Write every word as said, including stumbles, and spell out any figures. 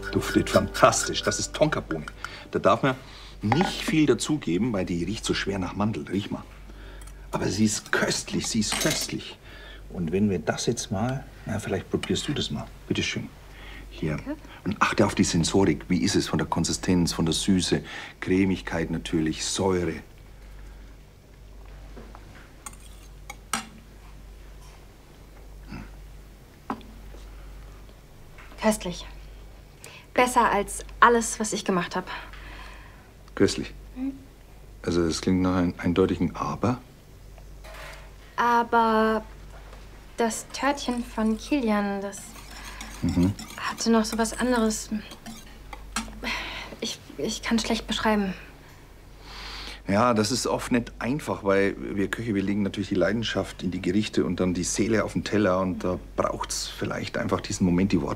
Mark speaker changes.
Speaker 1: Duftet fantastisch. Das ist Tonkabohne. Da darf man nicht viel dazugeben, weil die riecht so schwer nach Mandel. Riech mal. Aber sie ist köstlich, sie ist köstlich. Und wenn wir das jetzt mal, na, vielleicht probierst du das mal. Bitte schön. Hier. Okay. Und achte auf die Sensorik. Wie ist es von der Konsistenz, von der Süße, Cremigkeit natürlich, Säure. Hm.
Speaker 2: Köstlich. Besser als alles, was ich gemacht habe.
Speaker 1: Köstlich. Hm? Also das klingt nach einem eindeutigen Aber.
Speaker 2: Aber das Törtchen von Kilian, das mhm. hatte noch so was anderes. Ich, ich kann es schlecht beschreiben.
Speaker 1: Ja, das ist oft nicht einfach, weil wir Köche, wir legen natürlich die Leidenschaft in die Gerichte und dann die Seele auf den Teller. Und da braucht es vielleicht einfach diesen Moment, die Worte.